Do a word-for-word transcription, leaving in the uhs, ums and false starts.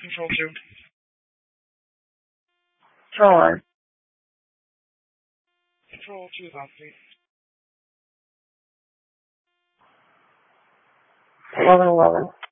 Control two. Control one. Control two is on state. eleven eleven.